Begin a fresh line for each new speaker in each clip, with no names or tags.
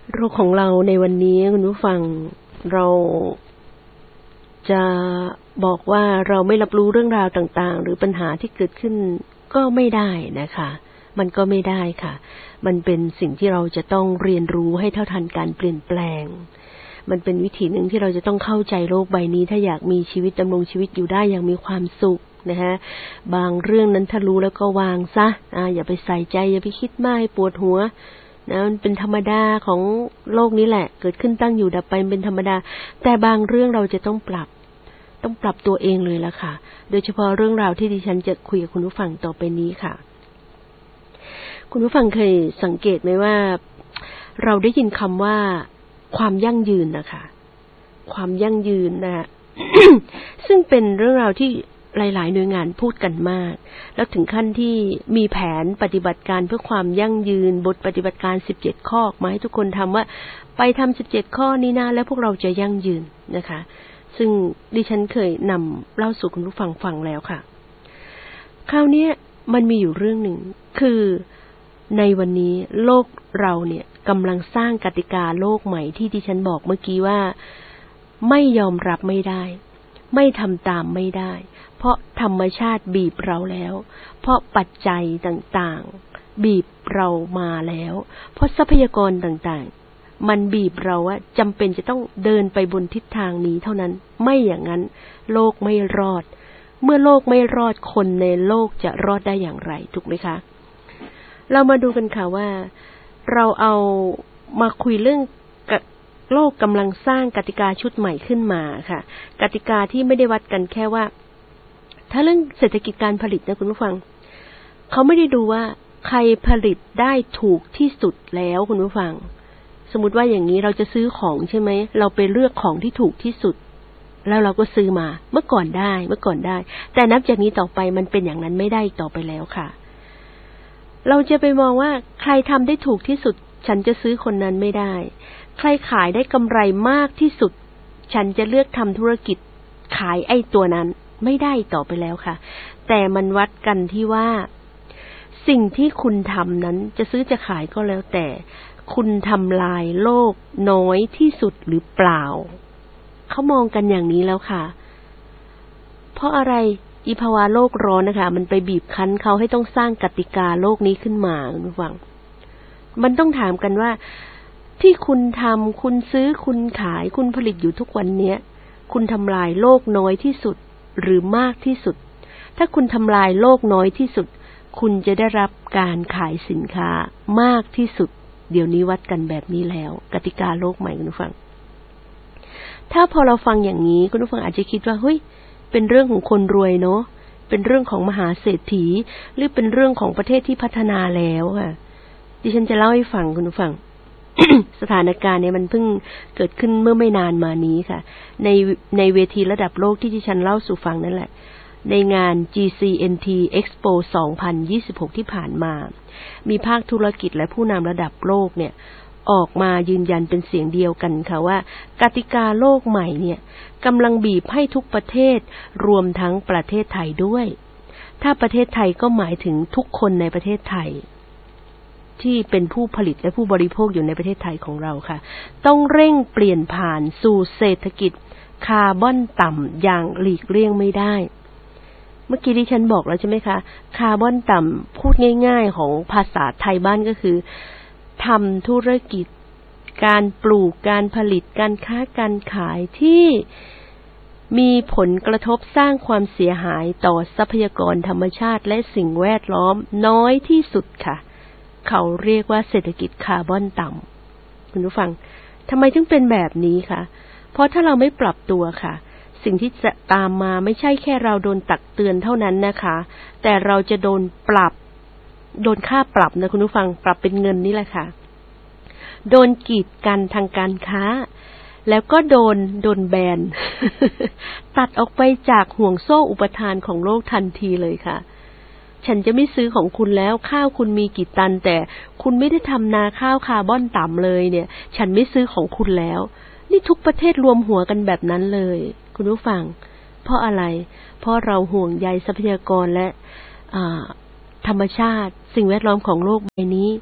โรคของเราในวันนี้คุณผู้ฟังเราจะบอกว่าเราไม่รับรู้เรื่องราวต่างๆหรือปัญหาที่เกิดขึ้นก็ไม่ได้นะคะมันก็ไม่ได้ค่ะมันเป็นสิ่งที่เราจะต้องเรียนรู้ให้เท่าทันการเปลี่ยนแปลงมันเป็นวิถีหนึ่งที่เราจะต้องเข้าใจโลกใบนี้ถ้าอยากมีชีวิตดำรงชีวิตอยู่ได้อย่างมีความสุขนะฮะบางเรื่องนั้นถ้ารู้แล้วก็วางซะอย่าไปใส่ใจอย่าไปคิดมากปวดหัวนะมันเป็นธรรมดาของโลกนี้แหละเกิดขึ้นตั้งอยู่ดับไปเป็นธรรมดาแต่บางเรื่องเราจะต้องปรับตัวเองเลยล่ะค่ะโดยเฉพาะเรื่องราวที่ดิฉันจะคุยกับคุณผู้ฟังต่อไปนี้ค่ะคุณผู้ฟังเคยสังเกตไหมว่าเราได้ยินคำว่าความยั่งยืนนะคะความยั่งยืนนะ ซึ่งเป็นเรื่องราวที่หลายๆหน่วยงานพูดกันมากแล้วถึงขั้นที่มีแผนปฏิบัติการเพื่อความยั่งยืนบทปฏิบัติการ17ข้อมาให้ทุกคนทำว่าไปทำ17ข้อนี้นะแล้วพวกเราจะยั่งยืนนะคะซึ่งดิฉันเคยนำเล่าสู่คุณผู้ฟังฟังแล้วค่ะคราวนี้มันมีอยู่เรื่องหนึ่งคือในวันนี้โลกเราเนี่ยกำลังสร้างกติกาโลกใหม่ที่ดิฉันบอกเมื่อกี้ว่าไม่ยอมรับไม่ได้ไม่ทำตามไม่ได้เพราะธรรมชาติบีบเราแล้วเพราะปัจจัยต่างๆบีบเรามาแล้วเพราะทรัพยากรต่างๆมันบีบเราว่าจำเป็นจะต้องเดินไปบนทิศทางนี้เท่านั้นไม่อย่างนั้นโลกไม่รอดเมื่อโลกไม่รอดคนในโลกจะรอดได้อย่างไรถูกไหมคะเรามาดูกันค่ะว่าเราเอามาคุยเรื่องโลกกำลังสร้างกติกาชุดใหม่ขึ้นมาค่ะกติกาที่ไม่ได้วัดกันแค่ว่าถ้าเรื่องเศรษฐกิจการผลิตนะคุณผู้ฟังเขาไม่ได้ดูว่าใครผลิตได้ถูกที่สุดแล้วคุณผู้ฟังสมมุติว่าอย่างนี้เราจะซื้อของใช่ไหมเราไปเลือกของที่ถูกที่สุดแล้วเราก็ซื้อมาเมื่อก่อนได้แต่นับจากนี้ต่อไปมันเป็นอย่างนั้นไม่ได้อีกต่อไปแล้วค่ะเราจะไปมองว่าใครทำได้ถูกที่สุดฉันจะซื้อคนนั้นไม่ได้ใครขายได้กำไรมากที่สุดฉันจะเลือกทำธุรกิจขายไอ้ตัวนั้นไม่ได้ต่อไปแล้วค่ะแต่มันวัดกันที่ว่าสิ่งที่คุณทำนั้นจะซื้อจะขายก็แล้วแต่คุณทำลายโลกน้อยที่สุดหรือเปล่าเขามองกันอย่างนี้แล้วค่ะเพราะอะไรอีภาวะโลกร้อนนะคะมันไปบีบคั้นเขาให้ต้องสร้างกติกาโลกนี้ขึ้นมาคุณผู้ฟังมันต้องถามกันว่าที่คุณทำคุณซื้อคุณขายคุณผลิตอยู่ทุกวันนี้คุณทำลายโลกน้อยที่สุดหรือมากที่สุดถ้าคุณทำลายโลกน้อยที่สุดคุณจะได้รับการขายสินค้ามากที่สุดเดี๋ยวนี้วัดกันแบบนี้แล้วกติกาโลกใหม่คุณผู้ฟังถ้าพอเราฟังอย่างนี้คุณผู้ฟังอาจจะคิดว่าเฮ้ยเป็นเรื่องของคนรวยเนาะเป็นเรื่องของมหาเศรษฐีหรือเป็นเรื่องของประเทศที่พัฒนาแล้วค่ะดิฉันจะเล่าให้ฟังคุณผู้ฟัง สถานการณ์เนี่ยมันเพิ่งเกิดขึ้นเมื่อไม่นานมานี้ค่ะในเวทีระดับโลกที่ดิฉันเล่าสู่ฟังนั่นแหละในงาน GCNT Expo 2026 ที่ผ่านมามีภาคธุรกิจและผู้นำระดับโลกเนี่ยออกมายืนยันเป็นเสียงเดียวกันค่ะว่ากติกาโลกใหม่เนี่ยกำลังบีบให้ทุกประเทศรวมทั้งประเทศไทยด้วยถ้าประเทศไทยก็หมายถึงทุกคนในประเทศไทยที่เป็นผู้ผลิตและผู้บริโภคอยู่ในประเทศไทยของเราค่ะต้องเร่งเปลี่ยนผ่านสู่เศรษฐกิจคาร์บอนต่ำอย่างหลีกเลี่ยงไม่ได้เมื่อกี้ที่ฉันบอกแล้วใช่ไหมคะคาร์บอนต่ำพูดง่ายๆของภาษาไทยบ้านก็คือทำธุรกิจการปลูกการผลิตการค้าการขายที่มีผลกระทบสร้างความเสียหายต่อทรัพยากรธรรมชาติและสิ่งแวดล้อมน้อยที่สุดค่ะเขาเรียกว่าเศรษฐกิจคาร์บอนต่ำคุณผู้ฟังทำไมถึงเป็นแบบนี้คะเพราะถ้าเราไม่ปรับตัวค่ะสิ่งที่จะตามมาไม่ใช่แค่เราโดนตักเตือนเท่านั้นนะคะแต่เราจะโดนค่าปรับนะคุณผู้ฟังปรับเป็นเงินนี่แหละค่ะโดนกีดกันทางการค้าแล้วก็โดนแบน ตัดออกไปจากห่วงโซ่อุปทานของโลกทันทีเลยค่ะฉันจะไม่ซื้อของคุณแล้วข้าวคุณมีกี่ตันแต่คุณไม่ได้ทำนาข้าวคาร์บอนต่ำเลยเนี่ยฉันไม่ซื้อของคุณแล้วนี่ทุกประเทศรวมหัวกันแบบนั้นเลยคุณผู้ฟังเพราะอะไรเพราะเราห่วงใยทรัพยากรและธรรมชาติสิ่งแวดล้อมของโลกใบนี้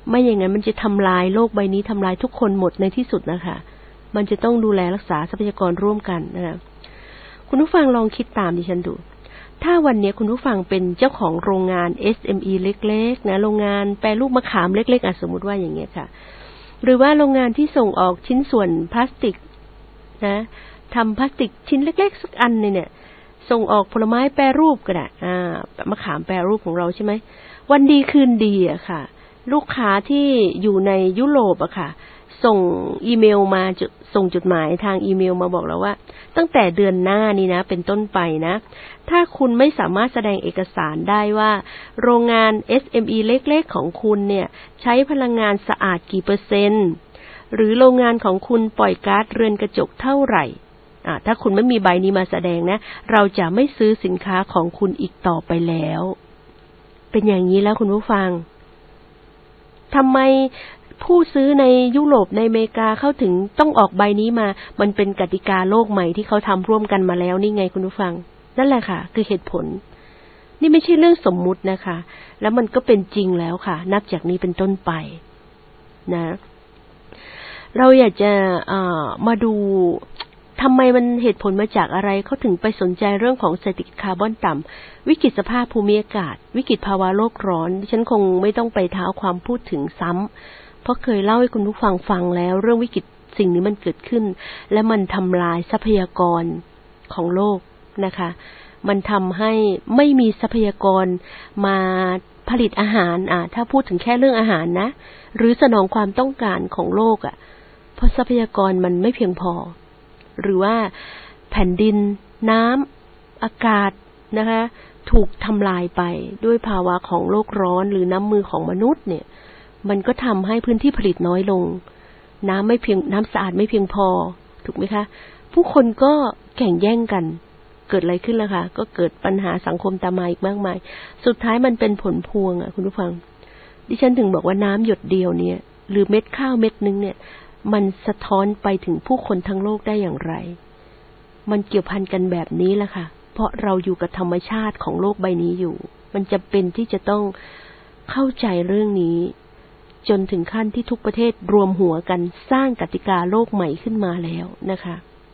ไม่อย่างนั้นมันจะทำลายโลกใบนี้ทำลายทุกคนหมดในที่สุดนะคะมันจะต้องดูแลรักษาทรัพยากรร่วมกันนะคะคุณผู้ฟังลองคิดตามดิฉันดูถ้าวันนี้คุณผู้ฟังเป็นเจ้าของโรงงาน SME เล็กๆนะโรงงานแปรรูปมะขามเล็กๆสมมุติว่าอย่างเงี้ยค่ะหรือว่าโรงงานที่ส่งออกชิ้นส่วนพลาสติกนะทำพลาสติกชิ้นเล็กๆสักอันเนี่ยส่งออกผลไม้แปรรูปก็ได้มะขามแปรรูปของเราใช่ไหมวันดีคืนดีอะค่ะลูกค้าที่อยู่ในยุโรปอะค่ะส่งอีเมลมาส่งจดหมายทางอีเมลมาบอกเราว่าตั้งแต่เดือนหน้านี้นะเป็นต้นไปนะถ้าคุณไม่สามารถแสดงเอกสารได้ว่าโรงงาน SME เล็กๆของคุณเนี่ยใช้พลังงานสะอาดกี่เปอร์เซ็นต์หรือโรงงานของคุณปล่อยก๊าซเรือนกระจกเท่าไหร่ถ้าคุณไม่มีใบนี้มาแสดงนะเราจะไม่ซื้อสินค้าของคุณอีกต่อไปแล้วเป็นอย่างนี้แล้วคุณผู้ฟังทำไมผู้ซื้อในยุโรปในอเมริกาเขาถึงต้องออกใบนี้มามันเป็นกติกาโลกใหม่ที่เขาทำร่วมกันมาแล้วนี่ไงคุณผู้ฟังนั่นแหละค่ะคือเหตุผลนี่ไม่ใช่เรื่องสมมุตินะคะแล้วมันก็เป็นจริงแล้วค่ะนับจากนี้เป็นต้นไปนะเราอยากจะมาดูทำไมมันเหตุผลมาจากอะไรเขาถึงไปสนใจเรื่องของเศรษฐกิจคาร์บอนต่ำวิกฤตสภาพภูมิอากาศวิกฤตภาวะโลกร้อนฉันคงไม่ต้องไปเท้าความพูดถึงซ้ำเพราะเคยเล่าให้คุณผู้ฟังฟังแล้วเรื่องวิกฤตสิ่งนี้มันเกิดขึ้นและมันทำลายทรัพยากรของโลกนะคะมันทำให้ไม่มีทรัพยากรมาผลิตอาหารถ้าพูดถึงแค่เรื่องอาหารนะหรือสนองความต้องการของโลกเพราะทรัพยากรมันไม่เพียงพอหรือว่าแผ่นดินน้ำอากาศนะคะถูกทำลายไปด้วยภาวะของโลกร้อนหรือน้ำมือของมนุษย์เนี่ยมันก็ทำให้พื้นที่ผลิตน้อยลงน้ำสะอาดไม่เพียงพอถูกไหมคะผู้คนก็แข่งแย่งกันเกิดอะไรขึ้นล่ะคะก็เกิดปัญหาสังคมตามมาอีกมากมายสุดท้ายมันเป็นผลพวงคุณผู้ฟังดิฉันถึงบอกว่าน้ำหยดเดียวเนี่ยหรือเม็ดข้าวเม็ดนึงเนี่ยมันสะท้อนไปถึงผู้คนทั้งโลกได้อย่างไรมันเกี่ยวพันกันแบบนี้แหละค่ะเพราะเราอยู่กับธรรมชาติของโลกใบนี้อยู่มันจำเป็นที่จะต้องเข้าใจเรื่องนี้จนถึงขั้นที่ทุกประเทศรวมหัวกันสร้างกติกาโลกใหม่ขึ้นมาแล้วนะคะ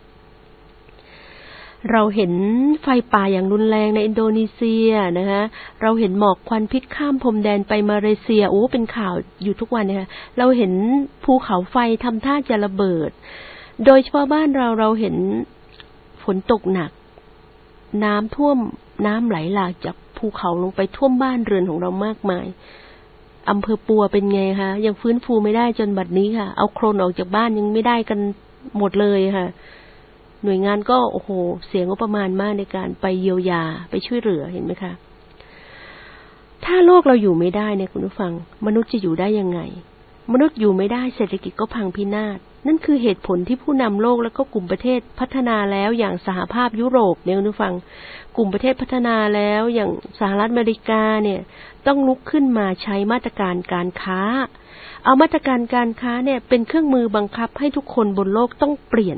เราเห็นไฟป่าอย่างรุนแรงในอินโดนีเซียนะคะเราเห็นหมอกควันพิษข้ามพรมแดนไปมาเลเซียเป็นข่าวอยู่ทุกวันนะคะเราเห็นภูเขาไฟทำท่าจะระเบิดโดยเฉพาะบ้านเราเห็นฝนตกหนักน้ำท่วมน้ำไหลหลากจากภูเขาลงไปท่วมบ้านเรือนของเรามากมายอำเภอปัวเป็นไงคะยังฟื้นฟูไม่ได้จนบัดนี้ค่ะเอาโคลนออกจากบ้านยังไม่ได้กันหมดเลยค่ะหน่วยงานก็เสียงงบประมาณมากในการไปเยียวยาไปช่วยเหลือเห็นไหมคะถ้าโลกเราอยู่ไม่ได้เนี่ยคุณผู้ฟังมนุษย์จะอยู่ได้ยังไงมนุษย์อยู่ไม่ได้เศรษฐกิจก็พังพินาศนั่นคือเหตุผลที่ผู้นำโลกและก็กลุ่มประเทศพัฒนาแล้วอย่างสหภาพยุโรปเนี่ยคุณผู้ฟังกลุ่มประเทศพัฒนาแล้วอย่างสหรัฐอเมริกาเนี่ยต้องลุกขึ้นมาใช้มาตรการการค้าเอามาตรการการค้าเนี่ยเป็นเครื่องมือบังคับให้ทุกคนบนโลกต้องเปลี่ยน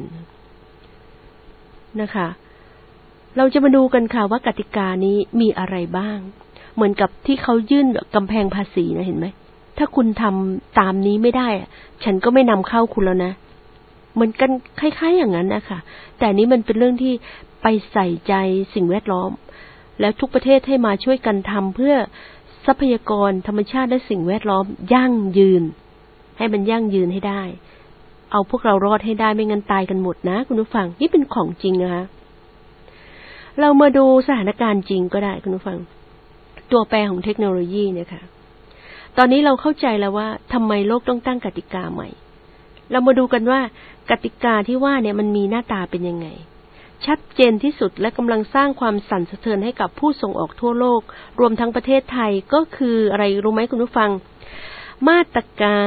นะคะเราจะมาดูกันค่ะว่ากติกานี้มีอะไรบ้างเหมือนกับที่เขายื่นกำแพงภาษีนะเห็นไหมถ้าคุณทำตามนี้ไม่ได้ฉันก็ไม่นำเข้าคุณแล้วนะเหมือนกันคล้ายๆอย่างนั้นนะคะแต่นี้มันเป็นเรื่องที่ไปใส่ใจสิ่งแวดล้อมแล้วทุกประเทศให้มาช่วยกันทำเพื่อทรัพยากรธรรมชาติและสิ่งแวดล้อมยั่งยืนให้มันยั่งยืนให้ได้เอาพวกเรารอดให้ได้ไม่งั้นตายกันหมดนะคุณผู้ฟังนี่เป็นของจริงนะคะเรามาดูสถานการณ์จริงก็ได้คุณผู้ฟังตัวแปรของเทคโนโลยีเนี่ยค่ะตอนนี้เราเข้าใจแล้วว่าทำไมโลกต้องตั้งกติกาใหม่เรามาดูกันว่ากติกาที่ว่าเนี่ยมันมีหน้าตาเป็นยังไงชัดเจนที่สุดและกำลังสร้างความสั่นสะเทือนให้กับผู้ส่งออกทั่วโลกรวมทั้งประเทศไทยก็คืออะไรรู้ไหมคุณผู้ฟังมาตรการ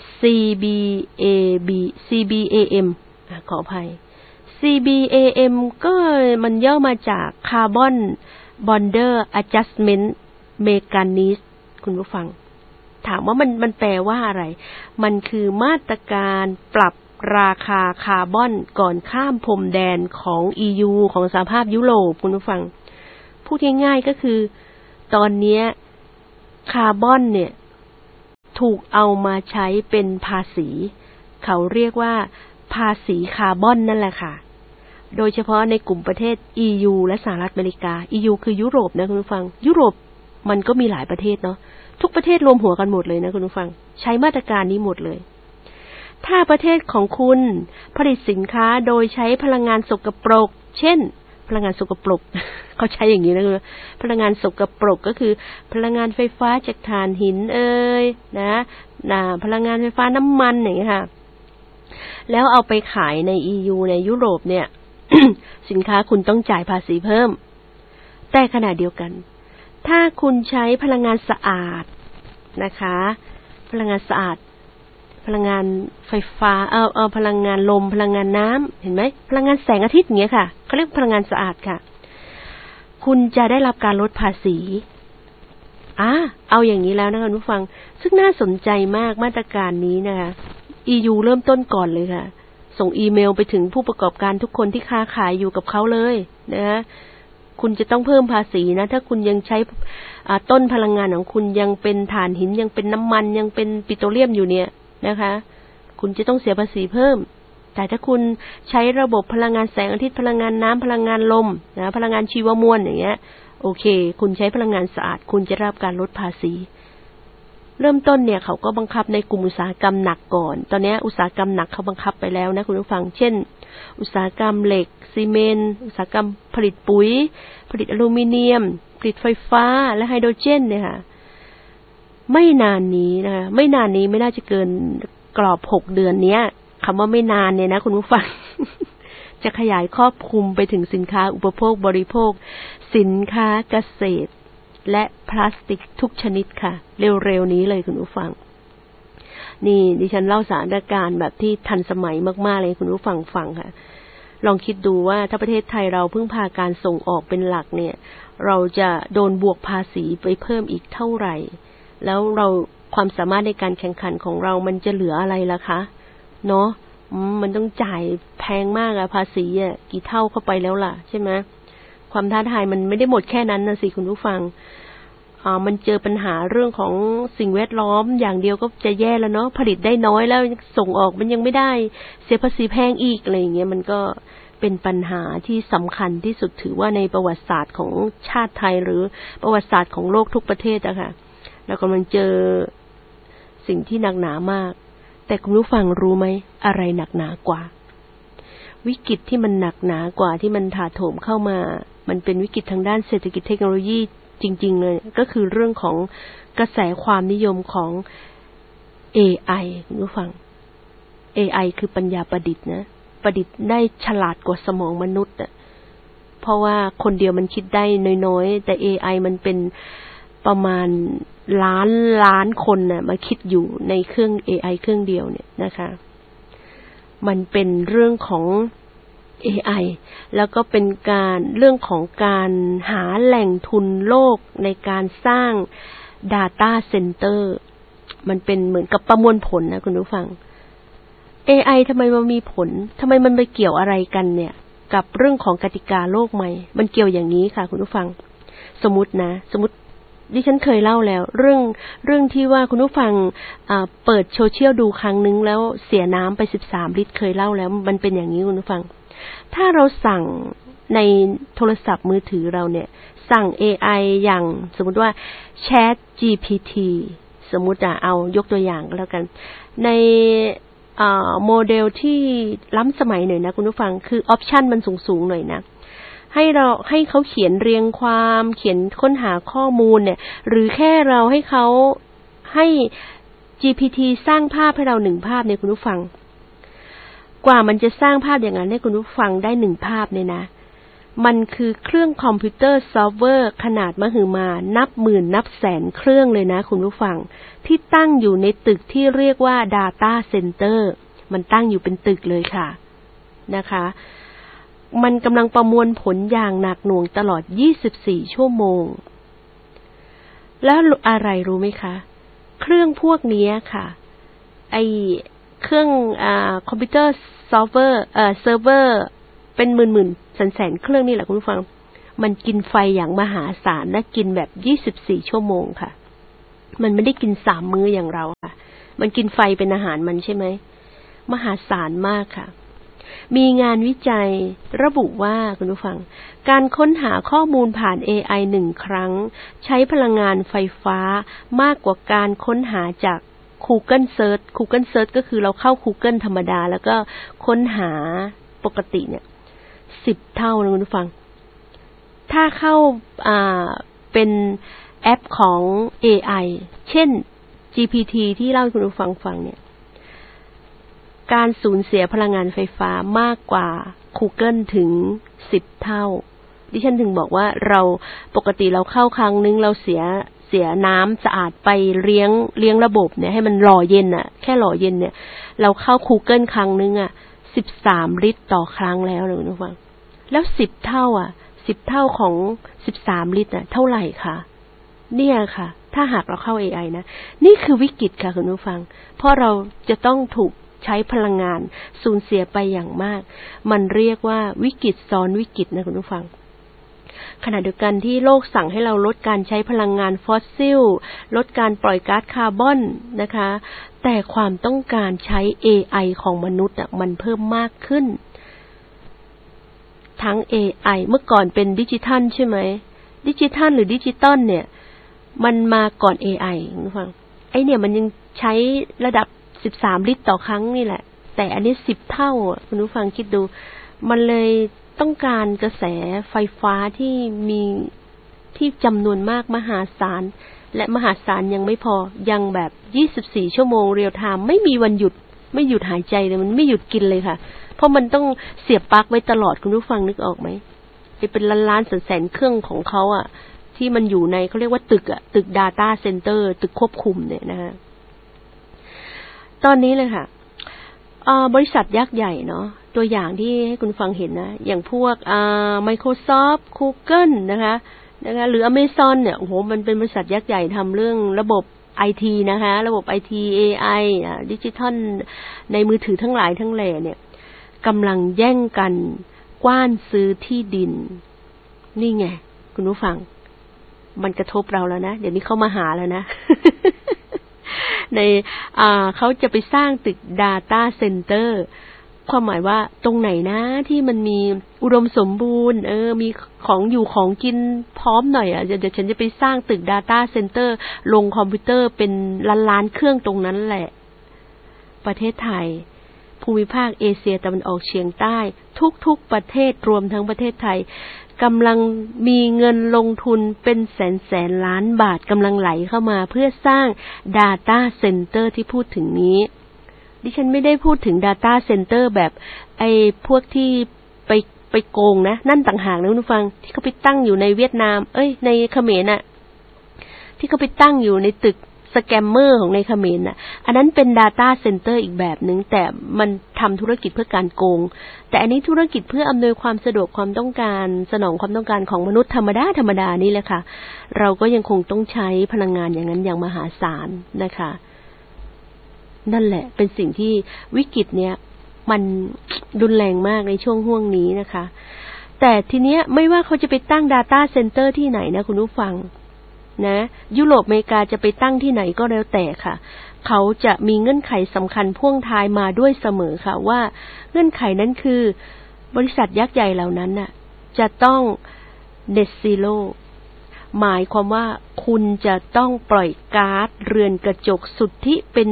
CBAM ขออภัย CBAM ก็มันย่อมาจาก Carbon Border Adjustment Mechanism คุณผู้ฟังถามว่ามันแปลว่าอะไรมันคือมาตรการปรับราคาคาร์บอนก่อนข้ามพรมแดนของ EU ของสหภาพยุโรปคุณผู้ฟังพูดง่ายๆก็คือตอนนี้คาร์บอนเนี่ยถูกเอามาใช้เป็นภาษีเขาเรียกว่าภาษีคาร์บอนนั่นแหละค่ะโดยเฉพาะในกลุ่มประเทศ EU และสหรัฐอเมริกา EU คือยุโรปนะคุณผู้ฟังยุโรปมันก็มีหลายประเทศเนาะทุกประเทศรวมหัวกันหมดเลยนะคุณผู้ฟังใช้มาตรการนี้หมดเลยถ้าประเทศของคุณผลิตสินค้าโดยใช้พลังงานสกปรกเช่นพลังงานสกปรก เขาใช้อย่างนี้นะคือพลังงานสกปรกก็คือพลังงานไฟฟ้าจากถ่านหินนะพลังงานไฟฟ้าน้ำมันอย่างนี้ค่ะแล้วเอาไปขายใน EU ในยุโรปเนี่ย สินค้าคุณต้องจ่ายภาษีเพิ่มแต่ขณะเดียวกันถ้าคุณใช้พลังงานสะอาดนะคะพลังงานสะอาดพลังงานไฟฟ้าพลังงานลมพลังงานน้ำเห็นไหมพลังงานแสงอาทิตย์อย่างเงี้ยค่ะเขาเรียกพลังงานสะอาดค่ะคุณจะได้รับการลดภาษีเอาอย่างนี้แล้วนะคะคุณผู้ฟังซึ่งน่าสนใจมากมาตรการนี้นะคะ EU เริ่มต้นก่อนเลยค่ะส่งอีเมลไปถึงผู้ประกอบการทุกคนที่ค้าขายอยู่กับเขาเลยนะคุณจะต้องเพิ่มภาษีนะถ้าคุณยังใช้ต้นพลังงานของคุณยังเป็นถ่านหินยังเป็นน้ำมันยังเป็นปิโตรเลียมอยู่เนี่ยนะคะคุณจะต้องเสียภาษีเพิ่มแต่ถ้าคุณใช้ระบบพลังงานแสงอาทิตย์พลังงานน้ำพลังงานลมนะพลังงานชีวมวลอย่างเงี้ยโอเคคุณใช้พลังงานสะอาดคุณจะได้รับการลดภาษีเริ่มต้นเนี่ยเขาก็บังคับในกลุ่มอุตสาหกรรมหนักก่อนตอนนี้อุตสาหกรรมหนักเขาบังคับไปแล้วนะคุณผู้ฟังเช่นอุตสาหกรรมเหล็กซีเมนต์อุตสาหกรรมผลิตปุ๋ยผลิตอลูมิเนียมผลิตไฟฟ้าและไฮโดรเจนเนี่ยค่ะไม่นานนี้นะคะไม่นานนี้ไม่น่าจะเกินกรอบ6 เดือนเนี้ยคำว่าไม่นานเนี่ยนะคุณผู้ฟัง จะขยายครอบคลุมไปถึงสินค้าอุปโภคบริโภคสินค้าเกษตรและพลาสติกทุกชนิดค่ะเร็วๆนี้เลยคุณผู้ฟังนี่ดิฉันเล่าสถานการณ์แบบที่ทันสมัยมากๆเลยคุณผู้ฟังฟังค่ะลองคิดดูว่าถ้าประเทศไทยเราพึ่งพาการส่งออกเป็นหลักเนี่ยเราจะโดนบวกภาษีไปเพิ่มอีกเท่าไหร่แล้วเราความสามารถในการแข่งขันของเรามันจะเหลืออะไรล่ะคะเนาะมันต้องจ่ายแพงมากอะภาษีอะกี่เท่าเข้าไปแล้วล่ะใช่ไหมความท้าทายมันไม่ได้หมดแค่นั้นนะสิคุณผู้ฟังมันเจอปัญหาเรื่องของสิ่งแวดล้อมอย่างเดียวก็จะแย่แล้วเนาะผลิตได้น้อยแล้วส่งออกมันยังไม่ได้เสียภาษีแพงอีกอะไรอย่างเงี้ยมันก็เป็นปัญหาที่สำคัญที่สุดถือว่าในประวัติศาสตร์ของชาติไทยหรือประวัติศาสตร์ของโลกทุกประเทศอะค่ะเรากำลังเจอสิ่งที่หนักหนามากแต่คุณผู้ฟังรู้ไหมอะไรหนักหนากว่าวิกฤตที่มันหนักหนากว่าที่มันถาโถมเข้ามามันเป็นวิกฤตทางด้านเศรษฐกิจเทคโนโลยีจริงๆเลยก็คือเรื่องของกระแสความนิยมของ AI คุณผู้ฟัง AI คือปัญญาประดิษฐ์นะประดิษฐ์ได้ฉลาดกว่าสมองมนุษย์เพราะว่าคนเดียวมันคิดได้น้อยๆแต่ AI มันเป็นประมาณล้านคนน่ะมาคิดอยู่ในเครื่อง AI เครื่องเดียวเนี่ยนะคะมันเป็นเรื่องของ AI แล้วก็เป็นเรื่องของการหาแหล่งทุนโลกในการสร้าง Data Center มันเป็นเหมือนกับประมวลผลนะคุณผู้ฟัง AI ทำไมมันมีผลทำไมมันไปเกี่ยวอะไรกันเนี่ยกับเรื่องของกติกาโลกใหม่มันเกี่ยวอย่างนี้ค่ะคุณผู้ฟังสมมติดิฉันเคยเล่าแล้วเรื่องที่ว่าคุณผู้ฟังเปิดโซเชียลดูครั้งนึงแล้วเสียน้ำไป13 ลิตรเคยเล่าแล้วมันเป็นอย่างนี้คุณผู้ฟังถ้าเราสั่งในโทรศัพท์มือถือเราเนี่ยสั่ง AI อย่างสมมุติว่า Chat GPT สมมุติเอายกตัวอย่างก็แล้วกันในโมเดลที่ล้ำสมัยหน่อยนะคุณผู้ฟังคือออปชันมันสูงหน่อยนะให้เขาเขียนเรียงความเขียนค้นหาข้อมูลเนี่ยหรือแค่เราให้ GPT สร้างภาพให้เรา1 ภาพเนี่ยคุณผู้ฟังกว่ามันจะสร้างภาพอย่างนั้นให้คุณผู้ฟังได้1 ภาพเนี่ยนะมันคือเครื่องคอมพิวเตอร์ซอฟต์แวร์ขนาดมหึมานับหมื่นนับแสนเครื่องเลยนะคุณผู้ฟังที่ตั้งอยู่ในตึกที่เรียกว่า Data Center มันตั้งอยู่เป็นตึกเลยค่ะนะคะมันกำลังประมวลผลอย่างหนักหน่วงตลอด24 ชั่วโมงแล้วอะไรรู้ไหมคะเครื่องพวกนี้ค่ะเครื่องคอมพิวเตอร์ซอฟต์แวร์เซิร์ฟเวอร์เป็นหมื่นแสนเครื่องนี่แหละคุณผู้ฟังมันกินไฟอย่างมหาศาลและกินแบบ24 ชั่วโมงค่ะมันไม่ได้กิน3 มื้ออย่างเราค่ะมันกินไฟเป็นอาหารมันใช่ไหมมหาศาลมากค่ะมีงานวิจัยระบุว่าคุณผู้ฟังการค้นหาข้อมูลผ่าน AI 1 ครั้งใช้พลังงานไฟฟ้ามากกว่าการค้นหาจาก Google Search ก็คือเราเข้า Google ธรรมดาแล้วก็ค้นหาปกติเนี่ย10 เท่านะคุณผู้ฟังถ้าเข้าเป็นแอปของ AI เช่น GPT ที่เล่าให้คุณผู้ฟังฟังเนี่ยการสูญเสียพลังงานไฟฟ้ามากกว่า Google ถึง10 เท่าดิฉันถึงบอกว่าเราปกติเราเข้าครั้งนึงเราเสียน้ำสะอาดไปเลี้ยงระบบเนี่ยให้มันหล่อเย็นน่ะแค่หล่อเย็นเนี่ยเราเข้า Google ครั้งนึง13 ลิตรต่อครั้งแล้วนะคุณผู้ฟังแล้ว10 เท่า10 เท่าของ13 ลิตรเท่าไหร่คะเนี่ยค่ะถ้าหากเราเข้า AI นะนี่คือวิกฤตค่ะคุณผู้ฟังเพราะเราจะต้องถูกใช้พลังงานสูญเสียไปอย่างมากมันเรียกว่าวิกฤตซ้อนวิกฤตนะคุณผู้ฟังขณะเดียวกันที่โลกสั่งให้เราลดการใช้พลังงานฟอสซิลลดการปล่อยก๊าซคาร์บอนนะคะแต่ความต้องการใช้ AI ของมนุษย์มันเพิ่มมากขึ้นทั้ง AI เมื่อก่อนเป็นดิจิทัลใช่ไหมดิจิทัลหรือดิจิตอลเนี่ยมันมาก่อน AI คุณผู้ฟังไอ้เนี่ยมันยังใช้ระดับ13 ลิตรต่อครั้งนี่แหละแต่อันนี้10 เท่าคุณผู้ฟังคิดดูมันเลยต้องการกระแสไฟฟ้าที่มีที่จำนวนมากมหาศาลและมหาศาลยังไม่พอยังแบบ24 ชั่วโมงเรียลไทม์ไม่มีวันหยุดไม่หยุดหายใจเลยมันไม่หยุดกินเลยค่ะเพราะมันต้องเสียบปลั๊กไว้ตลอดคุณผู้ฟังนึกออกไหมเป็นล้านๆแสนๆเครื่องของเขาที่มันอยู่ในเขาเรียกว่าตึก data center ตึกควบคุมเนี่ยนะฮะตอนนี้เลยค่ะบริษัทยักษ์ใหญ่เนาะตัวอย่างที่ให้คุณฟังเห็นนะอย่างพวกMicrosoft Google นะคะหรือ Amazon เนี่ยโอ้โหมันเป็นบริษัทยักษ์ใหญ่ทำเรื่องระบบ IT นะคะระบบ IT AI ดิจิทัลในมือถือทั้งหลายทั้งแหล่เนี่ยกำลังแย่งกันกว้านซื้อที่ดินนี่ไงคุณผู้ฟังมันกระทบเราแล้วนะเดี๋ยวนี้เข้ามาหาแล้วนะ ในเขาจะไปสร้างตึก Data Center ความหมายว่าตรงไหนนะที่มันมีอุดมสมบูรณ์มีของอยู่ของกินพร้อมหน่อยเดี๋ยวฉันจะไปสร้างตึก Data Center ลงคอมพิวเตอร์เป็นล้านๆเครื่องตรงนั้นแหละประเทศไทยภูมิภาคเอเชียตะวันออกเฉียงใต้ทุกๆประเทศรวมทั้งประเทศไทยกำลังมีเงินลงทุนเป็นแสนล้านบาทกำลังไหลเข้ามาเพื่อสร้าง Data Center ที่พูดถึงนี้ดิฉันไม่ได้พูดถึง Data Center แบบไอ้พวกที่ไปโกงนะนั่นต่างหากนะคุณผู้ฟังที่เขาไปตั้งอยู่ในเวียดนามในเขมรที่เขาไปตั้งอยู่ในตึกสแกมเมอร์ของในเขมรอันนั้นเป็น Data Center อีกแบบนึงแต่มันทำธุรกิจเพื่อการโกงแต่อันนี้ธุรกิจเพื่ออำนวยความสะดวกความต้องการสนองความต้องการของมนุษย์ธรรมดานี่แหละค่ะเราก็ยังคงต้องใช้พลังงานอย่างนั้นอย่างมหาศาลนะคะนั่นแหละเป็นสิ่งที่วิกฤตเนี้ยมันรุนแรงมากในช่วงห่วงนี้นะคะแต่ทีเนี้ยไม่ว่าเขาจะไปตั้ง Data Center ที่ไหนนะคุณผู้ฟังนะยุโรปอเมริกาจะไปตั้งที่ไหนก็แล้วแต่ค่ะเขาจะมีเงื่อนไขสำคัญพ่วงท้ายมาด้วยเสมอค่ะว่าเงื่อนไขนั้นคือบริษัทยักษ์ใหญ่เหล่านั้นน่ะจะต้อง Net Zero หมายความว่าคุณจะต้องปล่อยก๊าซเรือนกระจกสุทธิเป็น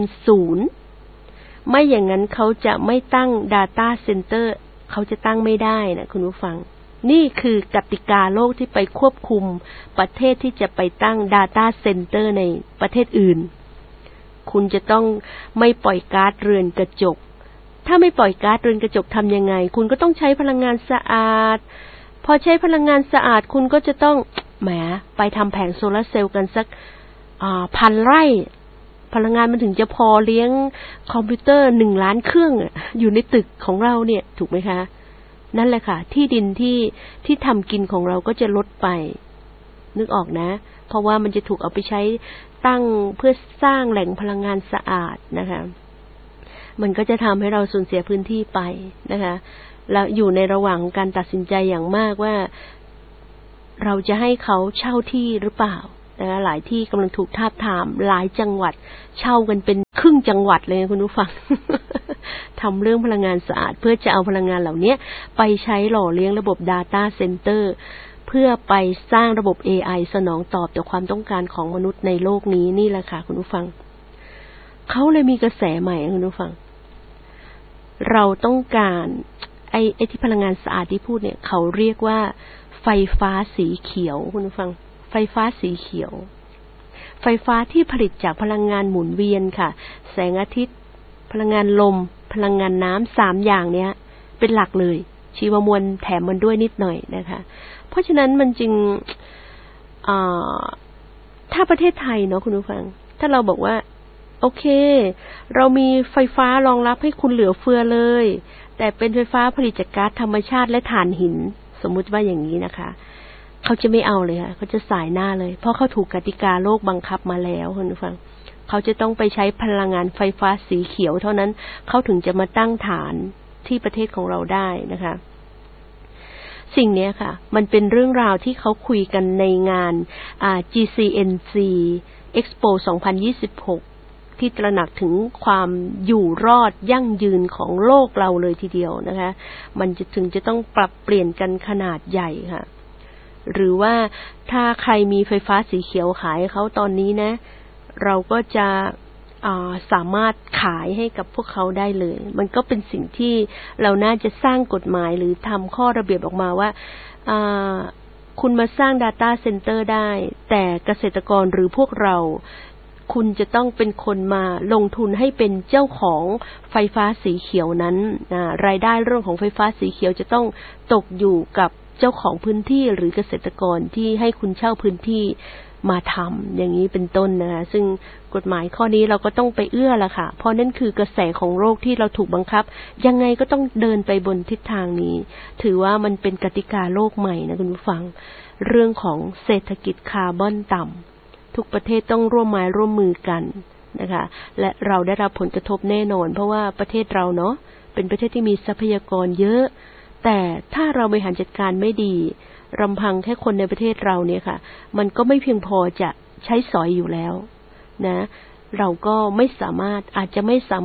0ไม่อย่างนั้นเขาจะไม่ตั้ง Data Center เขาจะตั้งไม่ได้นะคุณผู้ฟังนี่คือกติกาโลกที่ไปควบคุมประเทศที่จะไปตั้ง Data Center ในประเทศอื่นคุณจะต้องไม่ปล่อยก๊าซเรือนกระจกถ้าไม่ปล่อยก๊าซเรือนกระจกทำยังไงคุณก็ต้องใช้พลังงานสะอาดพอใช้พลังงานสะอาดคุณก็จะต้องไปทำแผงโซลาร์เซลล์กันสัก1,000 ไร่พลังงานมันถึงจะพอเลี้ยงคอมพิวเตอร์1 ล้านเครื่องอยู่ในตึกของเราเนี่ยถูกไหมคะนั่นแหละค่ะที่ดินที่ทำกินของเราก็จะลดไปนึกออกนะเพราะว่ามันจะถูกเอาไปใช้ตั้งเพื่อสร้างแหล่งพลังงานสะอาดนะคะมันก็จะทำให้เราสูญเสียพื้นที่ไปนะคะแล้วอยู่ในระหว่างของการตัดสินใจอย่างมากว่าเราจะให้เขาเช่าที่หรือเปล่านะคะหลายที่กำลังถูกทาบทามหลายจังหวัดเช่ากันเป็นครึ่งจังหวัดเลยคุณผู้ฟัง ทำเรื่องพลังงานสะอาดเพื่อจะเอาพลังงานเหล่านี้ไปใช้หล่อเลี้ยงระบบ Data Center เพื่อไปสร้างระบบ AI สนองตอบต่อความต้องการของมนุษย์ในโลกนี้นี่แหละค่ะคุณผู้ฟังเขาเลยมีกระแสใหม่คุณผู้ฟังเราต้องการไอ้ที่พลังงานสะอาดที่พูดเนี่ยเขาเรียกว่าไฟฟ้าสีเขียวคุณผู้ฟังไฟฟ้าสีเขียวไฟฟ้าที่ผลิตจากพลังงานหมุนเวียนค่ะแสงอาทิตย์พลังงานลมพลังงานน้ำ3อย่างเนี้ยเป็นหลักเลยชีวมวลแถมมันด้วยนิดหน่อยนะคะเพราะฉะนั้นมันจึงถ้าประเทศไทยเนาะคุณผู้ฟังถ้าเราบอกว่าโอเคเรามีไฟฟ้ารองรับให้คุณเหลือเฟือเลยแต่เป็นไฟฟ้าผลิตจากก๊าซธรรมชาติและถ่านหินสมมุติว่าอย่างนี้นะคะเขาจะไม่เอาเลยค่ะเขาจะสายหน้าเลยเพราะเขาถูกกติกาโลกบังคับมาแล้วคุณผู้ฟังเขาจะต้องไปใช้พลังงานไฟฟ้าสีเขียวเท่านั้นเขาถึงจะมาตั้งฐานที่ประเทศของเราได้นะคะสิ่งนี้ค่ะมันเป็นเรื่องราวที่เขาคุยกันในงานGCNC Expo 2026ที่ตระหนักถึงความอยู่รอดยั่งยืนของโลกเราเลยทีเดียวนะคะมันจะต้องปรับเปลี่ยนกันขนาดใหญ่ค่ะหรือว่าถ้าใครมีไฟฟ้าสีเขียวขายเขาตอนนี้นะเราก็จะสามารถขายให้กับพวกเขาได้เลยมันก็เป็นสิ่งที่เราน่าจะสร้างกฎหมายหรือทำข้อระเบียบออกมาว่าคุณมาสร้าง Data Center ได้แต่เกษตรกรหรือพวกเราคุณจะต้องเป็นคนมาลงทุนให้เป็นเจ้าของไฟฟ้าสีเขียวนั้นรายได้เรื่องของไฟฟ้าสีเขียวจะต้องตกอยู่กับเจ้าของพื้นที่หรือเกษตรกรที่ให้คุณเช่าพื้นที่มาทำอย่างนี้เป็นต้นนะคะซึ่งกฎหมายข้อนี้เราก็ต้องไปเอื้อละค่ะเพราะนั่นคือกระแสของโลกที่เราถูกบังคับยังไงก็ต้องเดินไปบนทิศทางนี้ถือว่ามันเป็นกติกาโลกใหม่นะคุณผู้ฟังเรื่องของเศรษฐกิจคาร์บอนต่ำทุกประเทศต้องร่วมไม้ร่วมมือกันนะคะและเราได้รับผลกระทบแน่นอนเพราะว่าประเทศเราเนาะเป็นประเทศที่มีทรัพยากรเยอะแต่ถ้าเราบริหารจัดการไม่ดีรำพังแค่คนในประเทศเราเนี่ยค่ะมันก็ไม่เพียงพอจะใช้สอยอยู่แล้วนะเราก็ไม่สามารถอาจจะไม่สามารถ